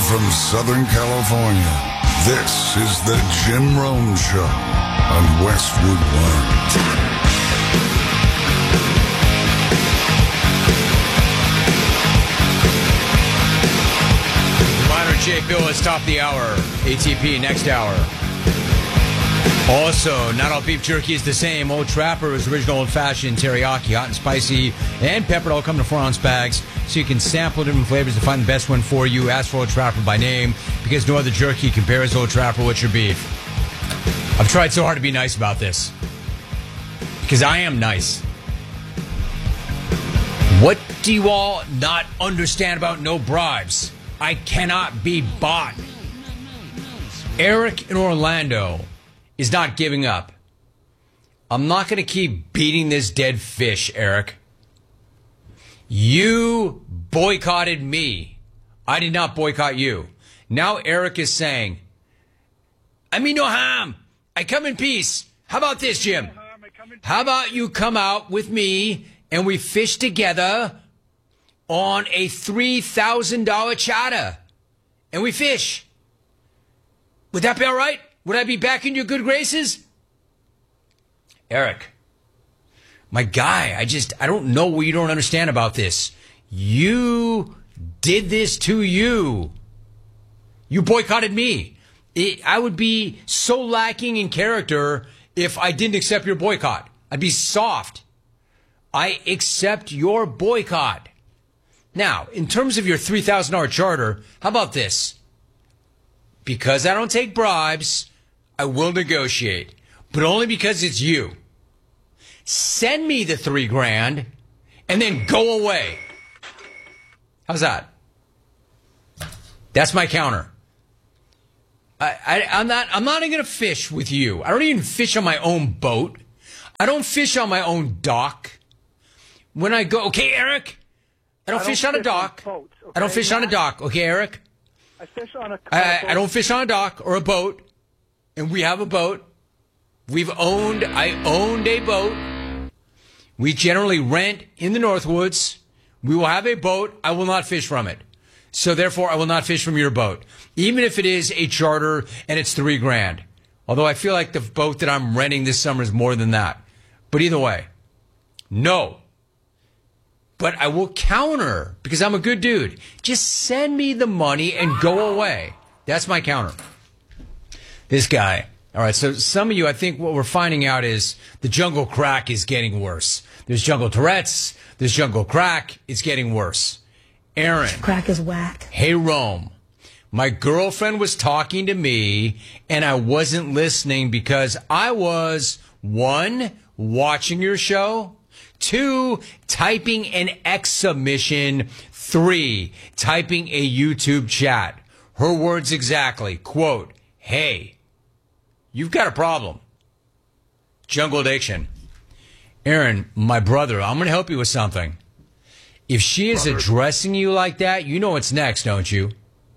from Southern California, this is the Jim Rome Show on Westwood One. Jake Bill is top of the hour. ATP next hour. Also, not all beef jerky is the same. Old Trapper is original old-fashioned teriyaki, hot and spicy, and peppered. All come in 4-ounce bags, so you can sample different flavors to find the best one for you. Ask for Old Trapper by name, because no other jerky compares Old Trapper with your beef. I've tried so hard to be nice about this, because I am nice. What do you all not understand about no bribes? I cannot be bought. Eric in Orlando is not giving up. I'm not going to keep beating this dead fish, Eric. You boycotted me. I did not boycott you. Now Eric is saying, I mean no harm. I come in peace. How about this, Jim? How about you come out with me and we fish together on a $3,000 charter, and we fish. Would that be all right? Would I be back in your good graces? Eric, my guy, I don't know what you don't understand about this. You did this to you. You boycotted me. I would be so lacking in character if I didn't accept your boycott. I'd be soft. I accept your boycott. Now, in terms of your $3,000 charter, how about this? Because I don't take bribes, I will negotiate, but only because it's you. Send me the $3,000 and then go away. How's that? That's my counter. I'm not even going to fish with you. I don't even fish on my own boat. I don't fish on my own dock. When I go, okay, Eric? I don't fish on a dock. Boats, okay? I don't fish on a dock. Okay, Eric? I fish on a boat. I don't fish on a dock or a boat. And we have a boat. I owned a boat. We generally rent in the Northwoods. We will have a boat. I will not fish from it. So therefore, I will not fish from your boat. Even if it is a charter and it's $3,000. Although I feel like the boat that I'm renting this summer is more than that. But either way, no. But I will counter because I'm a good dude. Just send me the money and go away. That's my counter. This guy. All right, so some of you, I think what we're finding out is the jungle crack is getting worse. There's jungle Tourette's. There's jungle crack. It's getting worse. Aaron. Crack is whack. Hey, Rome. My girlfriend was talking to me, and I wasn't listening because I was, 1, watching your show, 2, typing an X submission, 3, typing a YouTube chat. Her words exactly, quote, hey, you've got a problem. Jungle addiction. Aaron, my brother, I'm going to help you with something. If she is addressing you like that, you know what's next, don't you?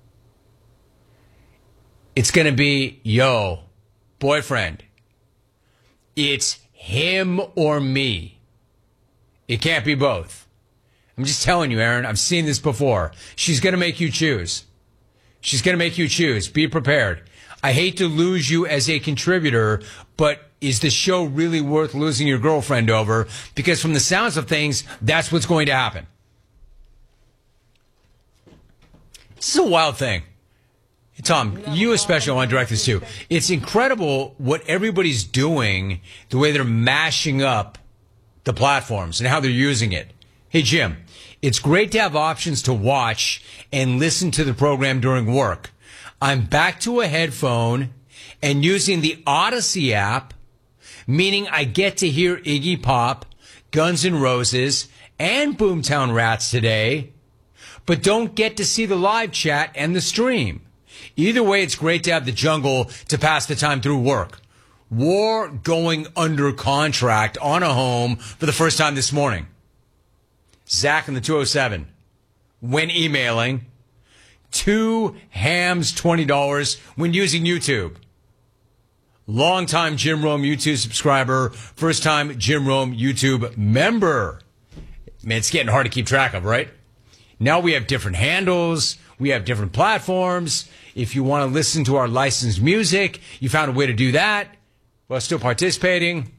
It's going to be, yo, boyfriend, it's him or me. It can't be both. I'm just telling you, Aaron, I've seen this before. She's going to make you choose. She's going to make you choose. Be prepared. I hate to lose you as a contributor, but is the show really worth losing your girlfriend over? Because from the sounds of things, that's what's going to happen. This is a wild thing. Tom, you especially, I want to direct this to. It's incredible what everybody's doing, the way they're mashing up the platforms and how they're using it. Hey, Jim, it's great to have options to watch and listen to the program during work. I'm back to a headphone and using the Odyssey app, meaning I get to hear Iggy Pop, Guns N' Roses, and Boomtown Rats today, but don't get to see the live chat and the stream. Either way, it's great to have the jungle to pass the time through work. War going under contract on a home for the first time this morning. Zach in the 207, when emailing, 2 hams, $20 when using YouTube. Longtime Jim Rome YouTube subscriber, first time Jim Rome YouTube member. Man, it's getting hard to keep track of, right? Now we have different handles. We have different platforms. If you want to listen to our licensed music, you found a way to do that while still participating.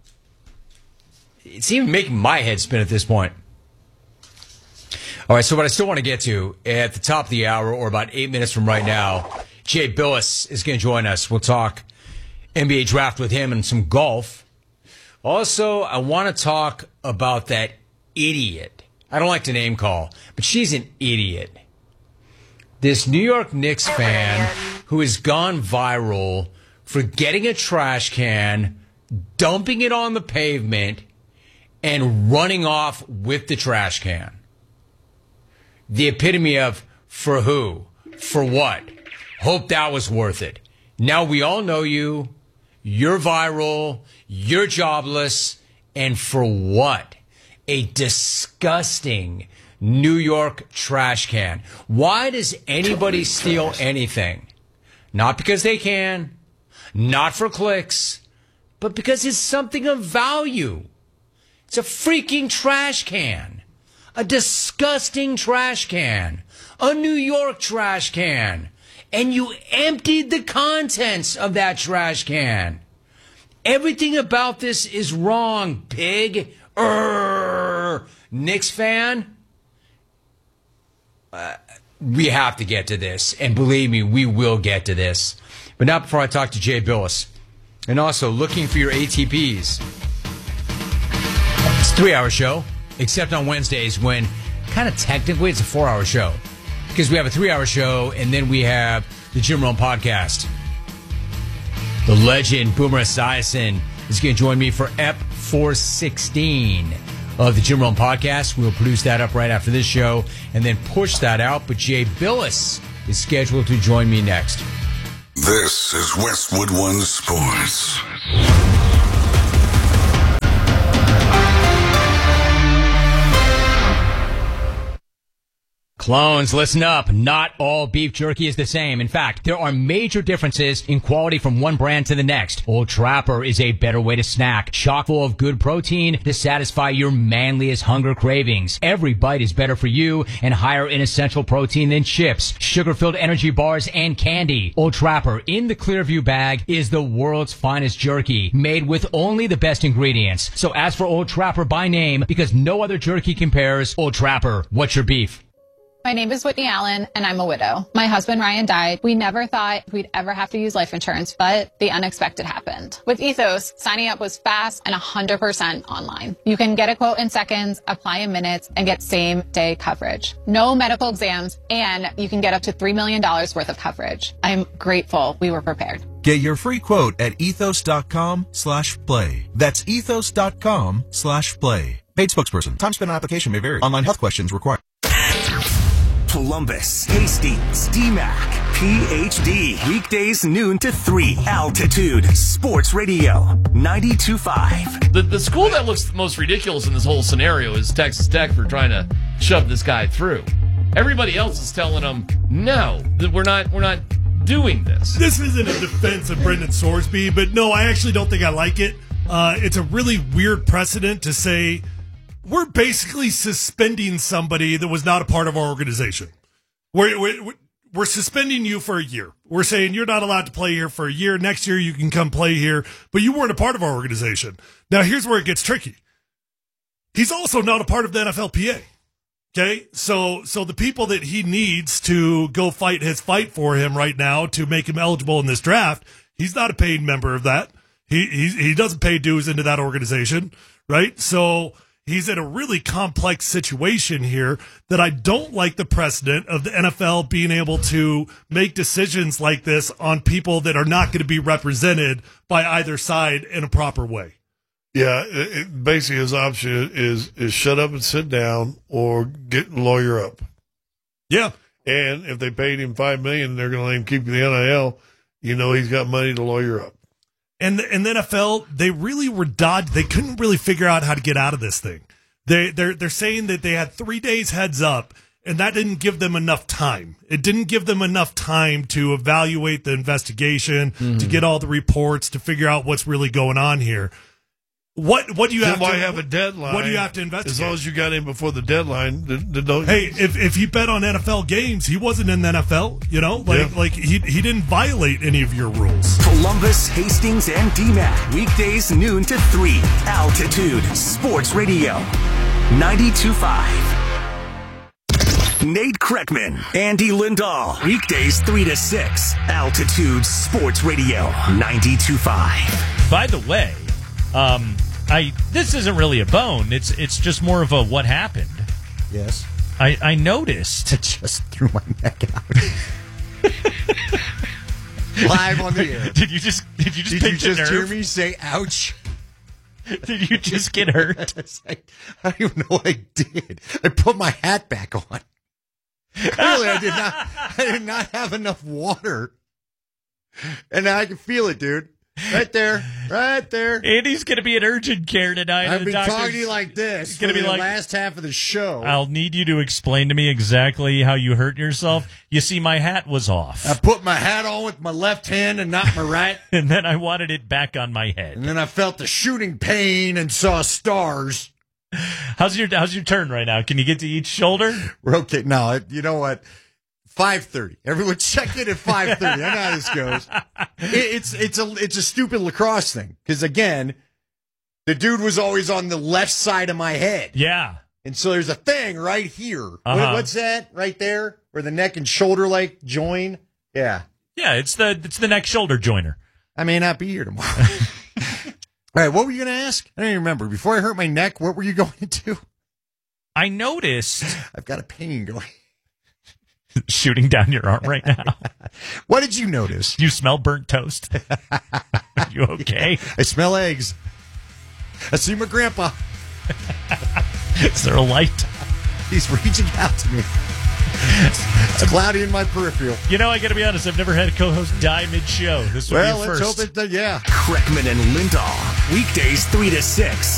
It's even making my head spin at this point. All right, so what I still want to get to at the top of the hour, or about 8 minutes from right now, Jay Billis is going to join us. We'll talk NBA draft with him and some golf. Also, I want to talk about that idiot. I don't like to name call, but she's an idiot. This New York Knicks fan who has gone viral for getting a trash can, dumping it on the pavement, and running off with the trash can. The epitome of for who? For what? Hope that was worth it. Now we all know you. You're viral. You're jobless. And for what? A disgusting New York trash can. Why does anybody steal anything? Not because they can, not for clicks, but because it's something of value. It's a freaking trash can. A disgusting trash can. A New York trash can. And you emptied the contents of that trash can. Everything about this is wrong, pig. Knicks fan, we have to get to this. And believe me, we will get to this. But not before I talk to Jay Billis. And also, looking for your ATPs. It's a 3-hour show, except on Wednesdays when kind of technically it's a 4-hour show. Because we have a 3-hour show, and then we have the Jim Rome podcast. The legend, Boomer Esiason, is going to join me for EP 416 of the Jim Rome podcast. We'll produce that up right after this show and then push that out. But Jay Billis is scheduled to join me next. This is Westwood One Sports. Clones, listen up. Not all beef jerky is the same. In fact, there are major differences in quality from one brand to the next. Old Trapper is a better way to snack, chock full of good protein to satisfy your manliest hunger cravings. Every bite is better for you and higher in essential protein than chips, sugar-filled energy bars, and candy. Old Trapper in the Clearview bag is the world's finest jerky, made with only the best ingredients. So ask for Old Trapper by name because no other jerky compares. Old Trapper, what's your beef? My name is Whitney Allen, and I'm a widow. My husband, Ryan, died. We never thought we'd ever have to use life insurance, but the unexpected happened. With Ethos, signing up was fast and 100% online. You can get a quote in seconds, apply in minutes, and get same-day coverage. No medical exams, and you can get up to $3 million worth of coverage. I'm grateful we were prepared. Get your free quote at ethos.com/play. That's ethos.com/play. Paid spokesperson. Time spent on application may vary. Online health questions required. Columbus, Hastings, DMAC, PhD. Weekdays noon to 3. Altitude Sports Radio 92.5. The school that looks most ridiculous in this whole scenario is Texas Tech for trying to shove this guy through. Everybody else is telling them, no, that we're not doing this. This isn't a defense of Brendan Sorsby, but no, I actually don't think I like it. It's a really weird precedent to say we're basically suspending somebody that was not a part of our organization. We're suspending you for a year. We're saying you're not allowed to play here for a year. Next year you can come play here, but you weren't a part of our organization. Now here's where it gets tricky. He's also not a part of the NFLPA. Okay, so the people that he needs to go fight his fight for him right now to make him eligible in this draft, he's not a paid member of that. He doesn't pay dues into that organization, right? So he's in a really complex situation here that I don't like the precedent of the NFL being able to make decisions like this on people that are not going to be represented by either side in a proper way. Yeah, basically his option is shut up and sit down or lawyer up. Yeah. And if they paid him $5 million, they're going to let him keep the NIL. You know he's got money to lawyer up. And the NFL, they really were dodged. They couldn't really figure out how to get out of this thing. They're saying that they had 3 days heads up, and that didn't give them enough time. It didn't give them enough time to evaluate the investigation, to get all the reports, to figure out what's really going on here. What do you Then have why to have a deadline? What do you have to investigate? As long as you got in before the deadline, then don't. Hey, if he bet on NFL games, he wasn't in the NFL. You know, like he didn't violate any of your rules. Columbus, Hastings, and DMAC. Weekdays noon to 3. Altitude Sports Radio. 92.5. Nate Kreckman, Andy Lindahl. Weekdays 3 to 6. Altitude Sports Radio. 92.5. By the way, this isn't really a bone. It's just more of a what happened. Yes. I noticed. I just threw my neck out. Live on the air. Did you just hear me say ouch? Did you just get hurt? I don't even know what I did. I put my hat back on. Clearly, I did not have enough water. And now I can feel it, dude. Right there. Andy's going to be in urgent care tonight. I've been talking to you like this. It's going to be the last half of the show. I'll need you to explain to me exactly how you hurt yourself. You see, my hat was off. I put my hat on with my left hand and not my right. And then I wanted it back on my head. And then I felt the shooting pain and saw stars. How's your turn right now? Can you get to each shoulder? We're okay. No, you know what? 5:30. Everyone check in at 5:30. I know how this goes. It's a stupid lacrosse thing. Because again, the dude was always on the left side of my head. Yeah. And so there's a thing right here. Uh-huh. What's that? Right there? Where the neck and shoulder like join? Yeah. Yeah, it's the neck shoulder joiner. I may not be here tomorrow. All right, what were you going to ask? I don't even remember. Before I hurt my neck, what were you going to do? I noticed. I've got a pain going. Shooting down your arm right now. What did you notice? You smell burnt toast. Are you okay? Yeah, I smell eggs. I see my grandpa. Is there a light? He's reaching out to me. It's cloudy in my peripheral. You know, I got to be honest. I've never had a co-host die mid-show. This will be let's first. hope it. Yeah. Kreckman and Lindahl. Weekdays 3 to 6.